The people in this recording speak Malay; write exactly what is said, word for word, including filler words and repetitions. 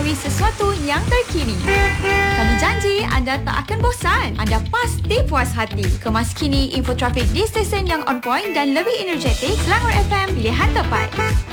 mengetahui sesuatu yang terkini. Kami janji anda tak akan bosan. Anda pasti puas hati. Kemas kini info trafik di stesen yang on point dan lebih energetik. Selangor F M, pilihan tepat.